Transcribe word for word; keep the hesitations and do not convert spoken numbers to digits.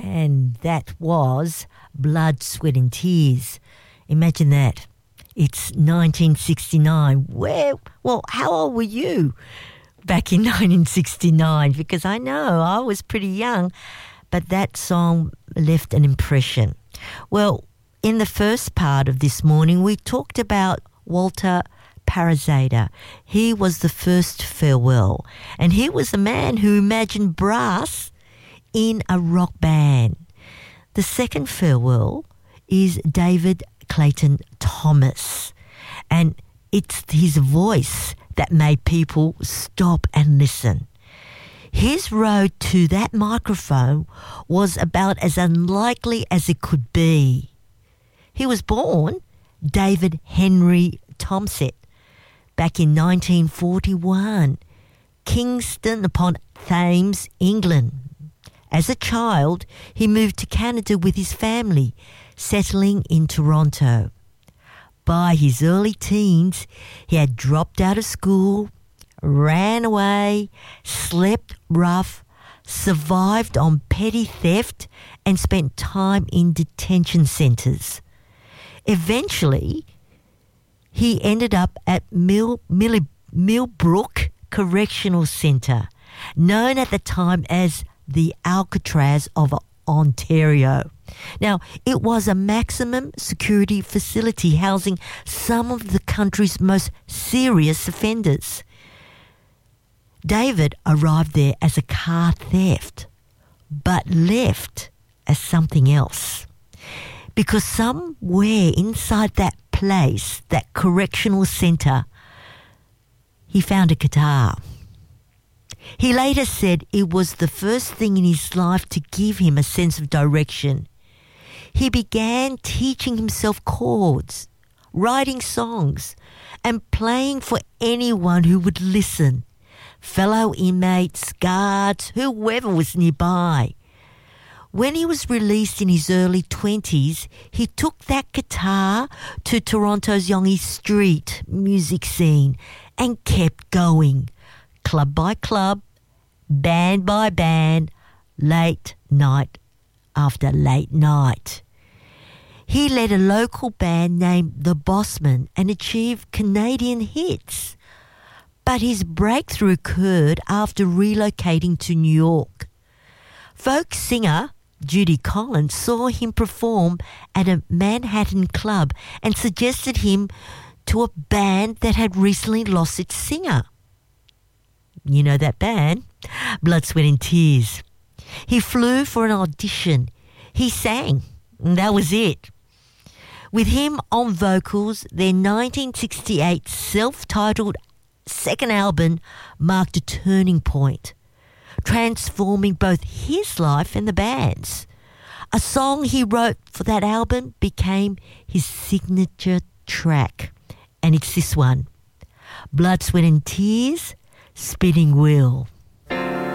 And that was Blood, Sweat and Tears. Imagine that. It's nineteen sixty-nine. Where, well, how old were you back in nineteen sixty-nine? Because I know I was pretty young, but that song left an impression. Well, in the first part of this morning, we talked about Walter Parazaider. He was the first farewell, and he was the man who imagined brass in a rock band. The second farewell is David Clayton Thomas, and it's his voice that made people stop and listen. His road to that microphone was about as unlikely as it could be. He was born David Henry Thompson back in nineteen forty-one, Kingston upon Thames, England. As a child, he moved to Canada with his family, settling in Toronto. By his early teens, he had dropped out of school, ran away, slept rough, survived on petty theft, and spent time in detention centres. Eventually, he ended up at Mill, Mill, Millbrook Correctional Centre, known at the time as the Alcatraz of Ontario. Now, it was a maximum security facility housing some of the country's most serious offenders. David arrived there as a car theft, but left as something else. Because somewhere inside that place, that correctional centre, he found a guitar. He later said it was the first thing in his life to give him a sense of direction. He began teaching himself chords, writing songs, and playing for anyone who would listen, fellow inmates, guards, whoever was nearby. When he was released in his early twenties, he took that guitar to Toronto's Yonge Street music scene and kept going. Club by club, band by band, late night after late night. He led a local band named The Bossmen and achieved Canadian hits. But his breakthrough occurred after relocating to New York. Folk singer Judy Collins saw him perform at a Manhattan club and suggested him to a band that had recently lost its singer. You know that band? Blood, Sweat and Tears. He flew for an audition. He sang. And that was it. With him on vocals, their nineteen sixty-eight self-titled second album marked a turning point, transforming both his life and the band's. A song he wrote for that album became his signature track, and it's this one, Blood, Sweat and Tears, Spinning Wheel.